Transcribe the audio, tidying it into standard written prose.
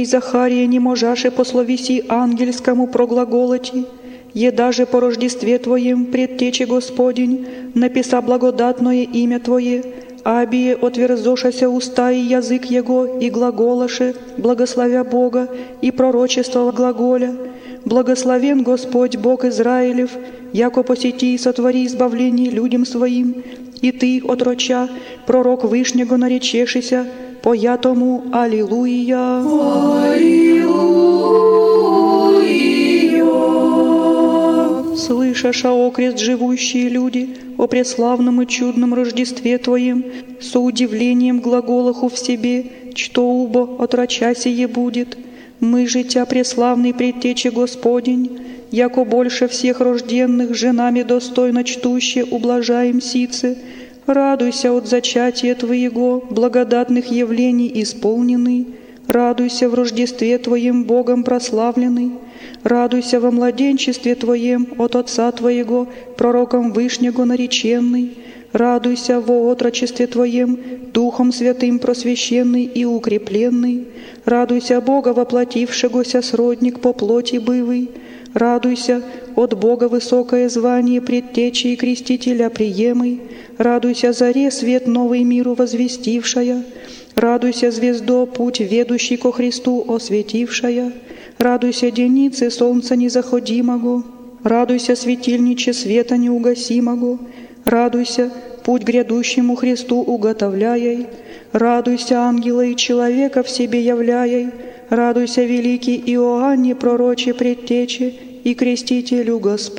Сей Захария не можаше по словеси ангельскому проглаголоти, даже по рождестве Твоем, предтече Господень, написа благодатное имя Твое, абие отверзошася уста и язык Его, и глаголаше, благословя Бога, и пророчество глаголя. Благословен Господь Бог Израилев, яко посети и сотвори избавление людям Своим, и Ты, отроча, пророк Вышнего наречешися, поя тому Аллилуйя. Слышаша окрест живущие люди о преславном и чудном Рождестве Твоем, со удивлением глаголаху в себе, что убо отроча сие будет, мы же Тя преславный предтече Господень, яко больше всех рожденных женами достойно чтуще ублажаем сице, радуйся от зачатия Твоего, благодатных явлений исполненный, радуйся в Рождестве Твоем Богом прославленный, радуйся во младенчестве Твоем от Отца Твоего, пророком Вышнего нареченный, радуйся во отрочестве Твоем, Духом Святым просвященный и укрепленный, радуйся Бога воплотившегося сродник по плоти бывый, радуйся от Бога высокое звание предтечи и крестителя приемый, радуйся заре свет новый миру возвестившая, радуйся звездо путь ведущий ко Христу осветившая, радуйся денице солнца незаходимого, радуйся светильниче света неугасимого, радуйся путь грядущему Христу уготовляй, радуйся ангела и человека в себе являй, радуйся великий Иоанне пророче предтече и крестителю Господь.